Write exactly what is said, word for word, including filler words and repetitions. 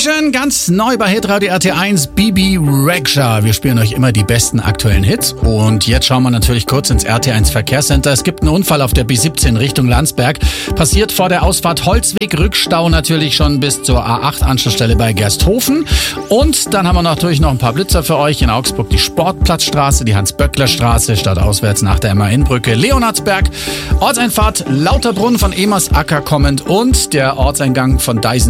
Vision, ganz neu bei Hitradio R T eins, Bibi Rexha. Wir spielen euch immer die besten aktuellen Hits. Und jetzt schauen wir natürlich kurz ins R T eins Verkehrscenter. Es gibt einen Unfall auf der B siebzehn Richtung Landsberg. Passiert vor der Ausfahrt Holzweg, Rückstau natürlich schon bis zur A acht Anschlussstelle bei Gersthofen. Und dann haben wir natürlich noch ein paar Blitzer für euch. In Augsburg die Sportplatzstraße, die Hans-Böckler-Straße, stadtauswärts nach der M A-N-Brücke, Leonhardsberg, Ortseinfahrt Lauterbrunn von Emersacker kommend und der Ortseingang von Deisen